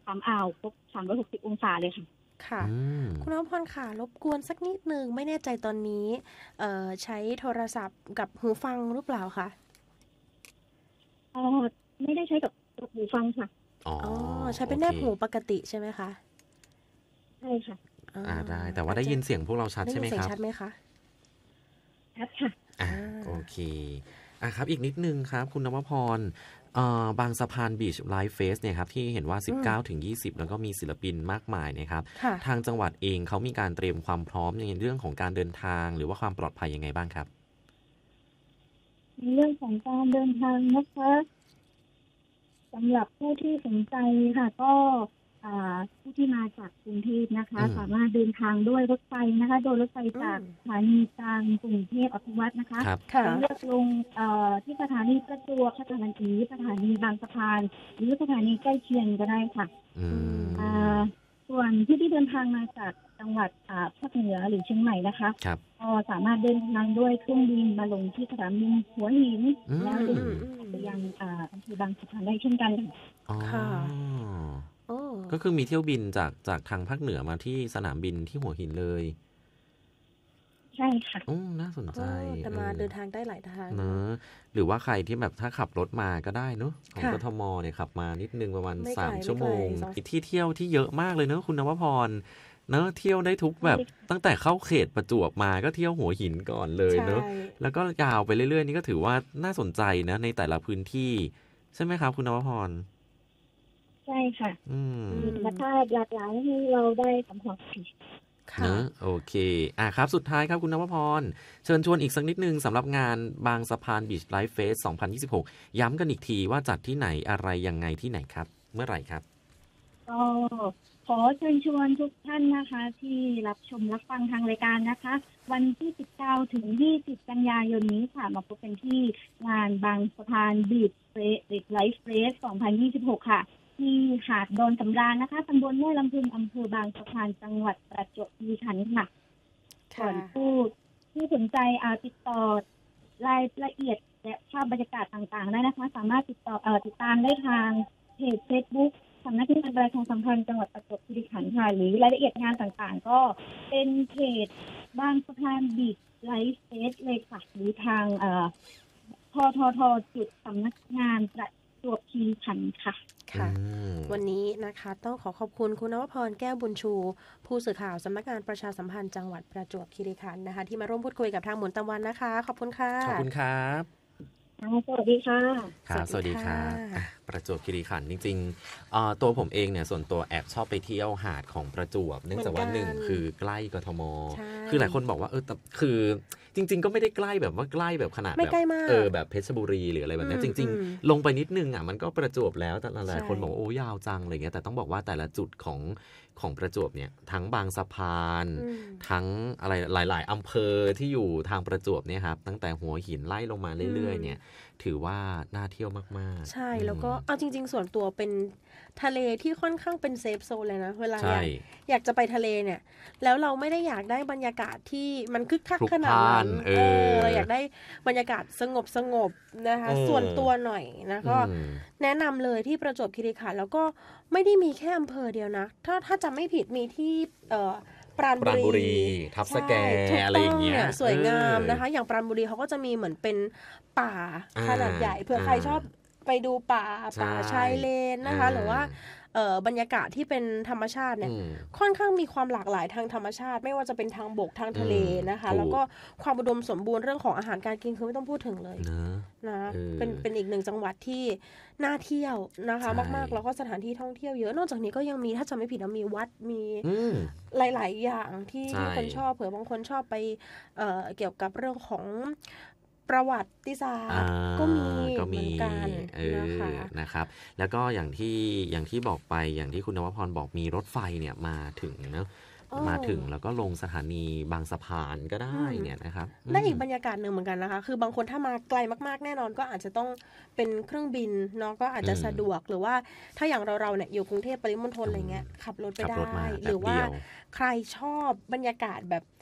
3อ่าวครบ360องศาเลยค่ะค่ะคุณนพพรค่ะรบกวนสักนิดนึงไม่แน่ใจตอนนี้ใช้โทรศัพท์กับหูฟังหรือเปล่าคะไม่ได้ใช้กับหูฟังค่ะอ๋อใช้เป็นแนบหูปกติใช่ไหมคะใช่ค่ะได้แต่ว่าได้ยินเสียงพวกเราชัดใช่ไหมครับได้ยินเสียงชัดไหมคะชัดค่ะโอเคครับอีกนิดนึงครับคุณนวพรบางสะพานบีชไลฟ์เฟสเนี่ยครับที่เห็นว่า19-20แล้วก็มีศิลปินมากมายนะครับทางจังหวัดเองเขามีการเตรียมความพร้อมในเรื่องของการเดินทางหรือว่าความปลอดภัยยังไงบ้างครับในเรื่องของการเดินทางนะคะสำหรับผู้ที่สนใจค่ะก็ผู้ที่มาจากกรุงเทพนะคะสามารถเดินทางด้วยรถไฟนะคะโดยรถไฟจากสถานีกลางกรุงเทพอภิวัฒน์นะคะเลือกลงที่สถานีประจวบสถานีบางสะพานหรือสถานีใกล้เคียงก็ได้ค่ะส่วนที่เดินทางมาจากจังหวัดภาคเหนือหรือเชียงใหม่นะคะก็สามารถเดินทางด้วยเครื่องบินมาลงที่สนามบินหัวหินแล้วเดินไปยังอำเภอบางสะพานได้เช่นกันค่ะก็คือมีเที่ยวบินจากทางภาคเหนือมาที่สนามบินที่หัวหินเลยใช่ค่ะน่าสนใจแต่มาเดินทางได้หลายทางเนอะหรือว่าใครที่แบบถ้าขับรถมาก็ได้เนอะของกทมเนี่ยขับมานิดนึงประมาณ3 ชั่วโมงที่เที่ยวที่เยอะมากเลยเนอะคุณนวพรเนอะเที่ยวได้ทุกแบบตั้งแต่เข้าเขตประจวบมาก็เที่ยวหัวหินก่อนเลยเนอะแล้วก็ยาวไปเรื่อยๆนี่ก็ถือว่าน่าสนใจนะในแต่ละพื้นที่ใช่ไหมครับคุณนวพรใช่ค่ะมีธรรมชาติหลากหลายให้เราได้สัมผัสเนอะโอเคครับสุดท้ายครับคุณนวพรเชิญชวนอีกสักนิดนึงสำหรับงานบางสะพานบีชไลฟ์เฟส2026ย้ำกันอีกทีว่าจัดที่ไหนอะไรยังไงที่ไหนครับเมื่อไหร่ครับก็ขอเชิญชวนทุกท่านนะคะที่รับชมรับฟังทางรายการนะคะวันที่19ถึง20กันยายนนี้ค่ะมาพบกันที่งานบางสะพานบีชไลฟ์เฟส2026ค่ะที่หาดดอนสำราญนะคะตำบลแม่ลำพึงอำเภอบางสะพานจังหวัดประจวบคีรีขันธ์ค่ะส่วนผู้ที่สนใจติดต่อรายละเอียดและภาพบรรยากาศต่างๆได้นะคะสามารถติดตามได้ทางเพจ Facebook สำนักงานประชาสัมพันธ์จังหวัดประจวบคีรีขันธ์ค่ะหรือรายละเอียดงานต่างๆก็เป็นเพจบางสะพานบีชไลฟ์เฟสเลยค่ะหรือทางททจุดสำนักงานประจวบคีรีขันธ์ค่ะวันนี้นะคะต้องขอบคุณคุณนวพรแก้วบุญชูผู้สื่อข่าวสำนักงานประชาสัมพันธ์จังหวัดประจวบคีรีขันธ์นะคะที่มาร่วมพูดคุยกับทางหมุนตะวันนะคะขอบคุณค่ะขอบคุณครับสวัสดีค่ะครับสวัสดีครับประจวบคีรีขันธ์จริงๆตัวผมเองเนี่ยส่วนตัวแอบชอบไปเที่ยวหาดของประจวบเนื่องจากว่า1คือใกล้กทมคือหลายคนบอกว่าแต่คือจริงๆก็ไม่ได้ใกล้แบบว่าใกล้แบบขนาดแบบแบบเพชรบุรีหรืออะไรแบบนี้จริงๆลงไปนิดนึงมันก็ประจวบแล้วแต่หลายคนบอกโอ้ยาวจังอะไรเงี้ยแต่ต้องบอกว่าแต่ละจุดของประจวบเนี่ยทั้งบางสะพานทั้งอะไรหลายๆอำเภอที่อยู่ทางประจวบเนี่ยครับตั้งแต่หัวหินไล่ลงมาเรื่อยๆเนี่ยถือว่าน่าเที่ยวมากๆใช่แล้วก็เอาจริงๆส่วนตัวเป็นทะเลที่ค่อนข้างเป็นเซฟโซนเลยนะเวลาอยากจะไปทะเลเนี่ยแล้วเราไม่ได้อยากได้บรรยากาศที่มันคึกคักขนาดนั้นเราอยากได้บรรยากาศสงบนะคะส่วนตัวหน่อยนะก็แนะนำเลยที่ประจวบคีรีขันธ์แล้วก็ไม่ได้มีแค่อำเภอเดียวนะถ้าจำไม่ผิดมีที่ปราณบุรีทับสแกอะไรอย่างเงี้ยสวยงามนะคะอย่างปราณบุรีเขาก็จะมีเหมือนเป็นป่าขนาดใหญ่เผื่อใครชอบไปดูป่าชายเลนนะคะหรือว่าบรรยากาศที่เป็นธรรมชาติเนี่ยค่อนข้างมีความหลากหลายทางธรรมชาติไม่ว่าจะเป็นทางบกทางทะเลนะคะแล้วก็ความอุดมสมบูรณ์เรื่องของอาหารการกินคือไม่ต้องพูดถึงเลยนะเป็นอีกหนึ่งจังหวัดที่น่าเที่ยวนะคะมากๆแล้วก็สถานที่ท่องเที่ยวเยอะนอกจากนี้ก็ยังมีถ้าจำไม่ผิดมีวัดมีหลายๆอย่างที่คนชอบเผื่อบางคนชอบไปเกี่ยวกับเรื่องของประวัติศาสตร์ก็มีเหมือนกันนะครับแล้วก็อย่างที่บอกไปอย่างที่คุณนวพรบอกมีรถไฟเนี่ยมาถึงเนอะมาถึงแล้วก็ลงสถานีบางสะพานก็ได้เนี่ยนะครับและอีกบรรยากาศหนึ่งเหมือนกันนะคะคือบางคนถ้ามาไกลมากๆแน่นอนก็อาจจะต้องเป็นเครื่องบินเนาะก็อาจจะสะดวกหรือว่าถ้าอย่างเราเนี่ยอยู่กรุงเทพปริมณฑลอะไรเงี้ยขับรถไปได้หรือว่าใครชอบบรรยากาศแบบ